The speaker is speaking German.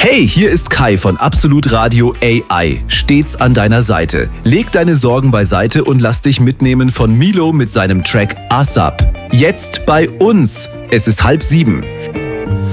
Hey, hier ist Kai von Absolut Radio AI, stets an deiner Seite. Leg deine Sorgen beiseite und lass dich mitnehmen von Milo mit seinem Track ASAP. Jetzt bei uns. Es ist 6:30.